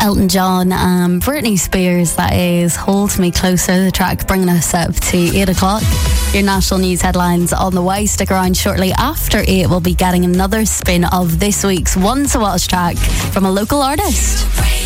Elton John and Britney Spears, that is Hold Me Closer, the track bringing us up to 8 o'clock. Your national news headlines on the way. Stick around shortly after 8. We'll be getting another spin of this week's One to Watch track from a local artist.